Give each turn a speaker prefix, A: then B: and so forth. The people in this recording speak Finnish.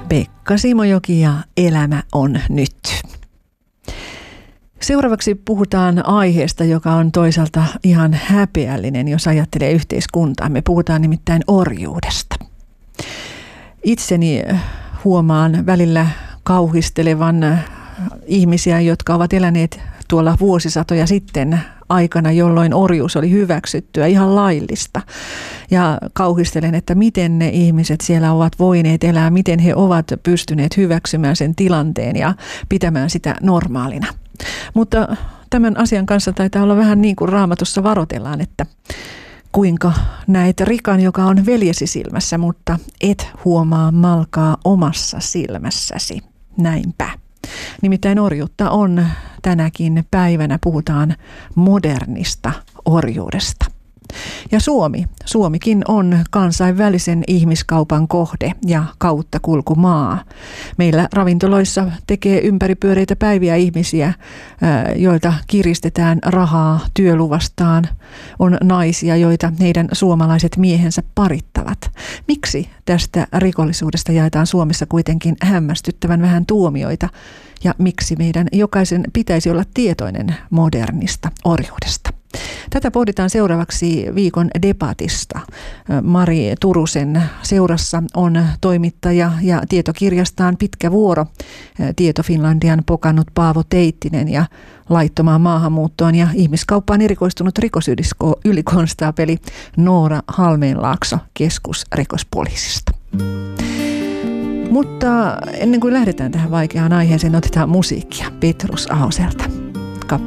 A: Pekka Simojoki ja Elämä on nyt. Seuraavaksi puhutaan aiheesta, joka on toisaalta ihan häpeällinen, jos ajattelee yhteiskuntaa. Me puhutaan nimittäin orjuudesta. Itseni huomaan välillä kauhistelevan ihmisiä, jotka ovat eläneet tuolla vuosisatoja sitten aikana, jolloin orjuus oli hyväksyttyä, ihan laillista. Ja kauhistelen, että miten ne ihmiset siellä ovat voineet elää, miten he ovat pystyneet hyväksymään sen tilanteen ja pitämään sitä normaalina. Mutta tämän asian kanssa taitaa olla vähän niin kuin Raamatussa varoitellaan, että kuinka näet rikan, joka on veljesi silmässä, mutta et huomaa malkaa omassa silmässäsi. Näinpä. Nimittäin orjuutta on tänäkin päivänä, puhutaan modernista orjuudesta. Ja Suomikin on kansainvälisen ihmiskaupan kohde ja kauttakulkumaa. Meillä ravintoloissa tekee ympäripyöreitä päiviä ihmisiä, joilta kiristetään rahaa työluvastaan. On naisia, joita heidän suomalaiset miehensä parittavat. Miksi tästä rikollisuudesta jaetaan Suomessa kuitenkin hämmästyttävän vähän tuomioita? Ja miksi meidän jokaisen pitäisi olla tietoinen modernista orjuudesta? Tätä pohditaan seuraavaksi viikon debatista. Mari Turusen seurassa on toimittaja ja tietokirjastaan Pitkä vuoro, Tieto Finlandian pokannut Paavo Teittinen ja laittomaan maahanmuuttoon ja ihmiskauppaan erikoistunut rikosylikonstaapeli Noora Halmeenlaakso keskusrikospoliisista. Mutta ennen kuin lähdetään tähän vaikeaan aiheeseen, otetaan musiikkia Petrus Ahoselta.